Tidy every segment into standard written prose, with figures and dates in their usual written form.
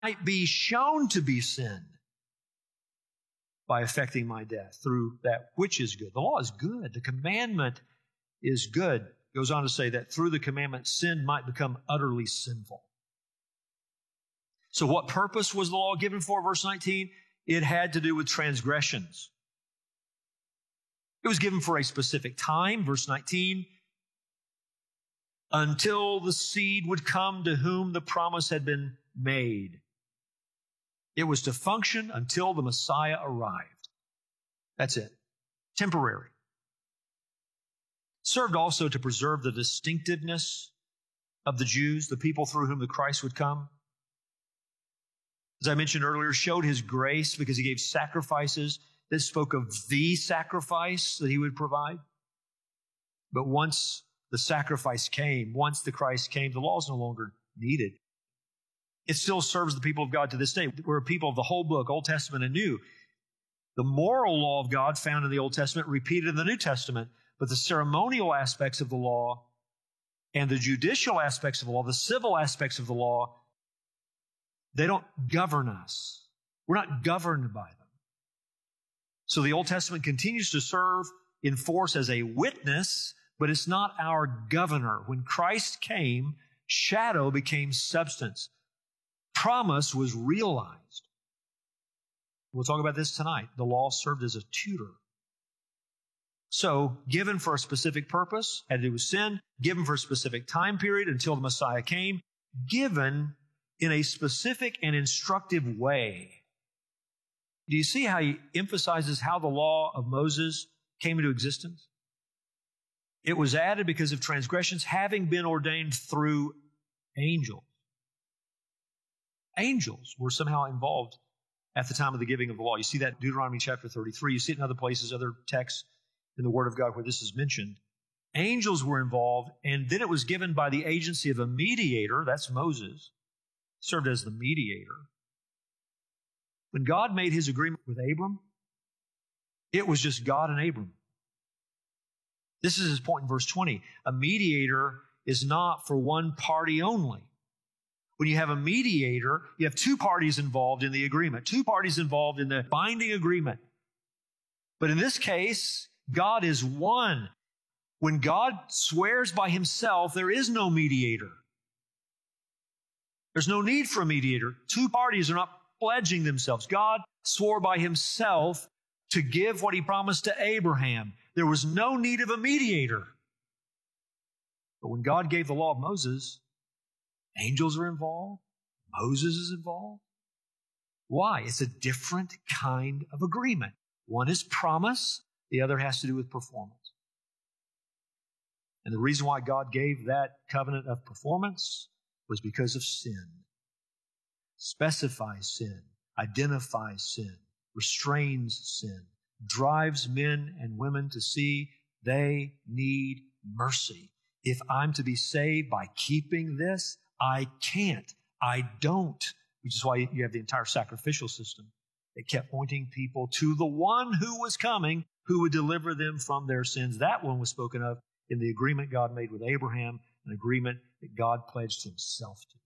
might be shown to be sin by effecting my death through that which is good. The law is good. The commandment is good. It goes on to say that through the commandment, sin might become utterly sinful. So what purpose was the law given for? Verse 19, it had to do with transgressions. It was given for a specific time. Verse 19, until the seed would come to whom the promise had been made. It was to function until the Messiah arrived. That's it. Temporary. Served also to preserve the distinctiveness of the Jews, the people through whom the Christ would come. As I mentioned earlier, showed His grace because He gave sacrifices that spoke of the sacrifice that He would provide. But once the sacrifice came, once the Christ came, the law is no longer needed. It still serves the people of God to this day. We're a people of the whole book, Old Testament and New. The moral law of God found in the Old Testament, repeated in the New Testament, but the ceremonial aspects of the law and the judicial aspects of the law, the civil aspects of the law, they don't govern us. We're not governed by them. So the Old Testament continues to serve in force as a witness, but it's not our governor. When Christ came, shadow became substance. Promise was realized. We'll talk about this tonight. The law served as a tutor. So, given for a specific purpose, had to do with sin, given for a specific time period until the Messiah came, given in a specific and instructive way. Do you see how he emphasizes how the law of Moses came into existence? It was added because of transgressions having been ordained through angels. Angels were somehow involved at the time of the giving of the law. You see that in Deuteronomy chapter 33. You see it in other places, other texts in the Word of God where this is mentioned. Angels were involved, and then it was given by the agency of a mediator. That's Moses. He served as the mediator. When God made His agreement with Abram, it was just God and Abram. This is his point in verse 20. A mediator is not for one party only. When you have a mediator, you have two parties involved in the agreement, two parties involved in the binding agreement. But in this case, God is one. When God swears by Himself, there is no mediator. There's no need for a mediator. Two parties are not pledging themselves. God swore by Himself to give what He promised to Abraham. There was no need of a mediator. But when God gave the law of Moses, angels are involved. Moses is involved. Why? It's a different kind of agreement. One is promise. The other has to do with performance. And the reason why God gave that covenant of performance was because of sin. Specifies sin, identifies sin, restrains sin, drives men and women to see they need mercy. If I'm to be saved by keeping this, I can't. I don't. Which is why you have the entire sacrificial system. It kept pointing people to the one who was coming, who would deliver them from their sins. That one was spoken of in the agreement God made with Abraham, an agreement that God pledged Himself to.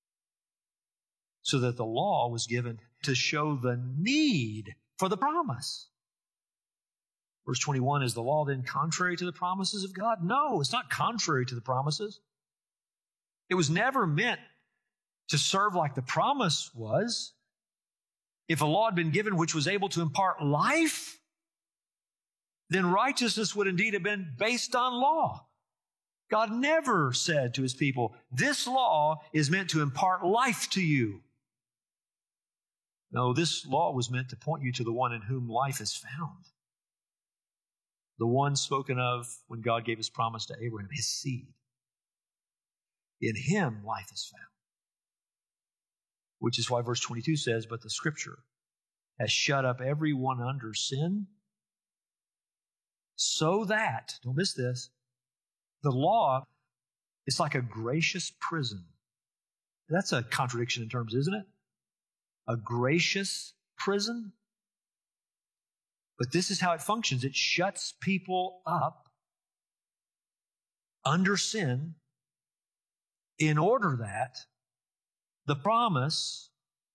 So that the law was given to show the need for the promise. Verse 21, is the law then contrary to the promises of God? No, it's not contrary to the promises. It was never meant to serve like the promise was. If a law had been given which was able to impart life, then righteousness would indeed have been based on law. God never said to His people, this law is meant to impart life to you. No, this law was meant to point you to the one in whom life is found. The one spoken of when God gave His promise to Abraham, his seed. In Him life is found. Which is why verse 22 says, but the Scripture has shut up everyone under sin, so that, don't miss this, the law is like a gracious prison. That's a contradiction in terms, isn't it? A gracious prison? But this is how it functions. It shuts people up under sin in order that the promise